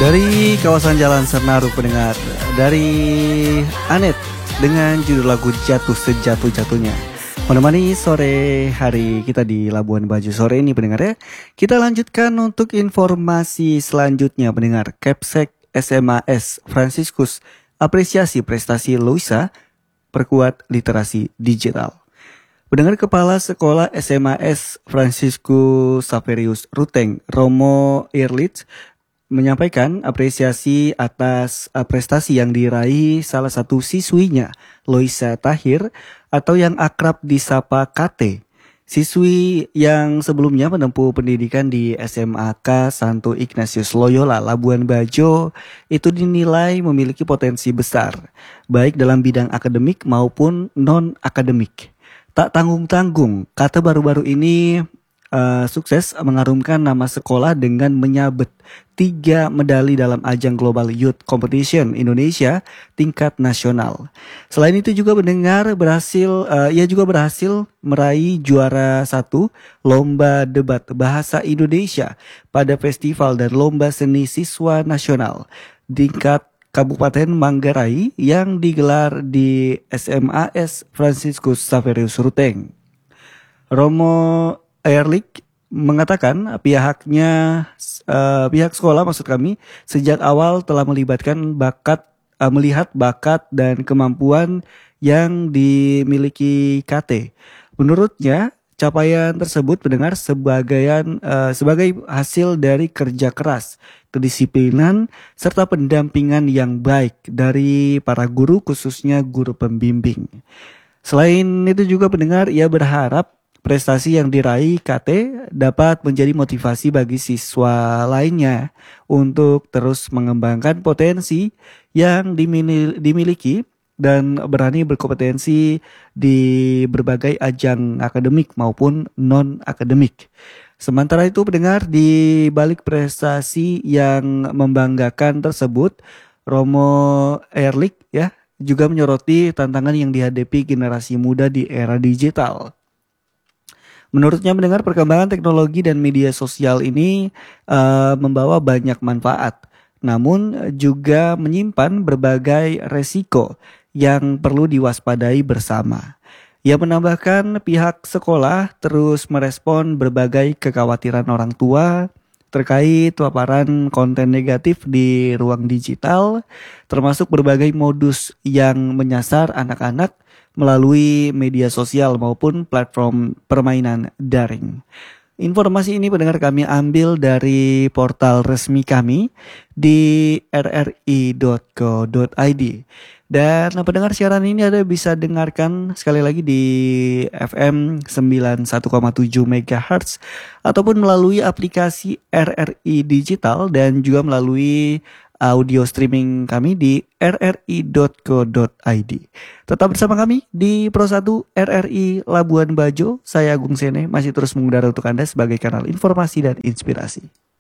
Dari kawasan Jalan Senaru pendengar, dari Anet dengan judul lagu Jatuh Sejatuh-Jatuhnya, menemani sore hari kita di Labuan Bajo sore ini pendengar ya. Kita lanjutkan untuk informasi selanjutnya pendengar. Kepsek SMAS Fransiskus apresiasi prestasi Luisa perkuat literasi digital. Pendengar, Kepala Sekolah SMAS Fransiskus Saverius Ruteng Romo Irlich menyampaikan apresiasi atas prestasi yang diraih salah satu siswinya, Loisa Tahir, atau yang akrab disapa KT. Siswi yang sebelumnya menempuh pendidikan di SMAK Santo Ignatius Loyola Labuan Bajo itu dinilai memiliki potensi besar, baik dalam bidang akademik maupun non-akademik. Tak tanggung-tanggung, KT baru-baru ini sukses mengharumkan nama sekolah dengan menyabet 3 medali dalam ajang Global Youth Competition Indonesia tingkat nasional. Selain itu juga ia juga berhasil meraih juara 1 lomba debat bahasa Indonesia pada festival dan lomba seni siswa nasional tingkat Kabupaten Manggarai yang digelar di SMAS Fransiskus Saverius Ruteng. Romo Ehrlich mengatakan pihak sekolah sejak awal telah melihat bakat dan kemampuan yang dimiliki KT. Menurutnya capaian tersebut pendengar sebagai hasil dari kerja keras, kedisiplinan serta pendampingan yang baik dari para guru, khususnya guru pembimbing. Selain itu juga pendengar, ia berharap prestasi yang diraih KT dapat menjadi motivasi bagi siswa lainnya untuk terus mengembangkan potensi yang dimiliki dan berani berkompetensi di berbagai ajang akademik maupun non-akademik. Sementara itu pendengar, di balik prestasi yang membanggakan tersebut, Romo Ehrlich juga menyoroti tantangan yang dihadapi generasi muda di era digital. Menurutnya mendengar perkembangan teknologi dan media sosial ini membawa banyak manfaat, namun juga menyimpan berbagai resiko yang perlu diwaspadai bersama. Ia menambahkan pihak sekolah terus merespon berbagai kekhawatiran orang tua terkait paparan konten negatif di ruang digital, termasuk berbagai modus yang menyasar anak-anak melalui media sosial maupun platform permainan daring. Informasi ini pendengar kami ambil dari portal resmi kami di rri.co.id. Dan pendengar, siaran ini Anda bisa dengarkan sekali lagi di FM 91,7 MHz ataupun melalui aplikasi RRI Digital dan juga melalui audio streaming kami di rri.co.id. Tetap bersama kami di Pro 1 RRI Labuan Bajo. Saya Agung Sene masih terus mengudara untuk Anda sebagai kanal informasi dan inspirasi.